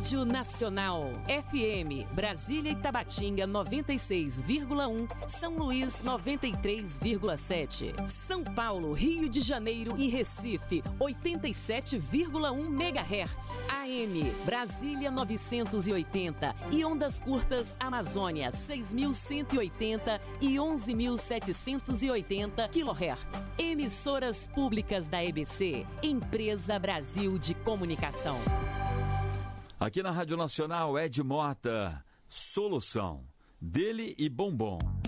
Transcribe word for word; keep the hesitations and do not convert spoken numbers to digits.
Rádio Nacional. F M, Brasília e Tabatinga noventa e seis vírgula um, São Luís noventa e três vírgula sete, São Paulo, Rio de Janeiro e Recife oitenta e sete vírgula um megahertz. A M, Brasília novecentos e oitenta e ondas curtas Amazônia seis mil cento e oitenta e onze mil setecentos e oitenta quilohertz. Emissoras públicas da E B C, Empresa Brasil de Comunicação. Aqui na Rádio Nacional, Ed Mota, Solução, dele e Bombom.